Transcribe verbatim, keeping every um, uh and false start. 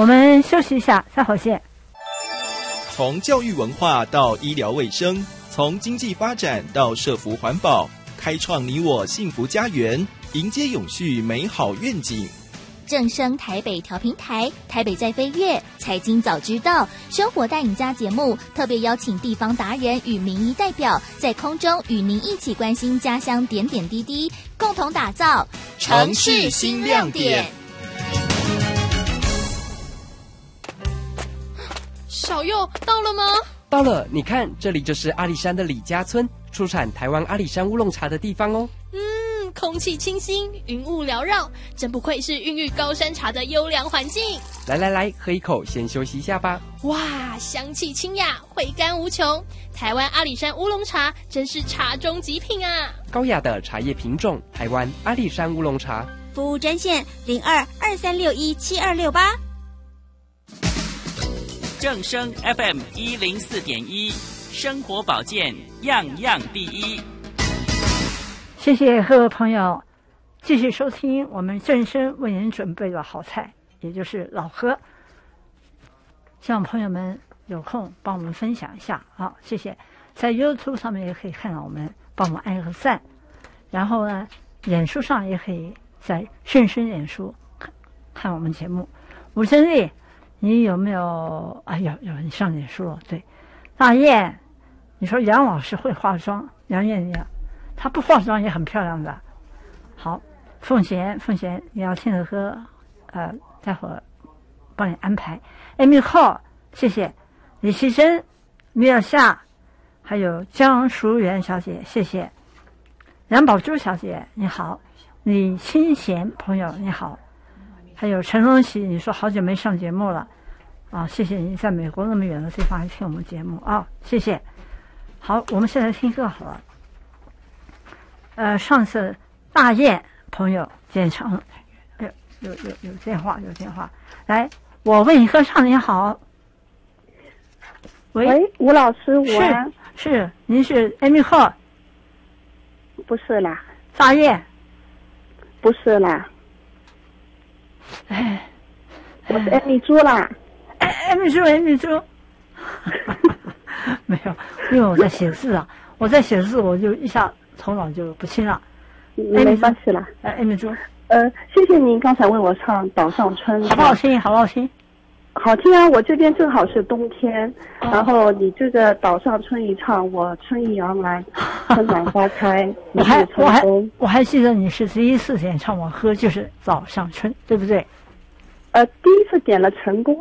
我们休息一下，再回见。 从教育文化到医疗卫生，从经济发展到社福环保，开创你我幸福家园，迎接永续美好愿景。 正声台北调频台，台北在飞跃，财经早知道，生活带领家节目特别邀请地方达人与民意代表，在空中与您一起关心家乡点点滴滴，共同打造城市新亮点。 小佑到了吗？ 到了，你看，这里就是阿里山的李家村，出产台湾阿里山乌龙茶的地方哦。 嗯，空气清新，云雾缭绕，真不愧是孕育高山茶的优良环境。 来来来，喝一口，先休息一下吧。 哇，香气清雅，回甘无穷。台湾阿里山乌龙茶真是茶中极品啊！ 高雅的茶叶品种，台湾阿里山乌龙茶。 服务专线零二二三六一七二六八。 正声 F M 一零四点一，生活保健样样第一。 谢谢各位朋友继续收听我们正声为您准备的好菜，也就是老喝。希望朋友们有空帮我们分享一下，好，谢谢。在 YouTube 上面也可以看到我们，帮我们按个赞。然后呢，脸书上也可以在顺顺脸书看看我们节目。吴真丽，你有没有？哎呀，有人上脸书了。对，大雁，你说杨老师会化妆，杨艳艳，她不化妆也很漂亮的。好，凤贤，凤贤，你要听的歌，呃，待会儿帮你安排。Amy Call， 谢谢。李希珍，米尔夏，还有江淑媛小姐，谢谢。杨宝珠小姐，你好。李清贤朋友，你好。还有陈荣喜，你说好久没上节目了啊，谢谢你在美国那么远的地方还听我们节目啊，谢谢。好，我们现在听歌好了。呃，上次大雁朋友点唱，哎呦，有有有电话，有电话，来，我为你歌唱，你好。喂， 喂，吴老师，我是是，您是 Amy Call？ 不是啦， 大雁， 不是啦， 哎， 我是 Amy 猪啦。 哎 ，Amy 猪 ，Amy 猪，没有，因为我在写字啊，我在写字，我就一下头脑就不清了。 没关系啦， 哎 ，Amy 猪， 呃，谢谢您刚才为我唱《岛上春》， 好不好听？好不好听？ 好听啊！我这边正好是冬天，哦、然后你这个《岛上春》一唱，我春意盎然，春暖花开， 我还我还我还记得你是第一次点唱我喝就是《岛上春》，对不对？ 呃，第一次点了成功。